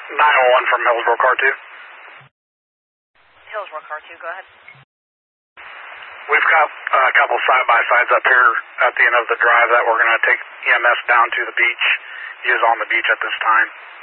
901 from Hillsborough Car 2. Hillsborough Car 2, go ahead. We've got a couple side-by-sides up here at the end of the drive that we're going to take EMS down to the beach, use on the beach at this time.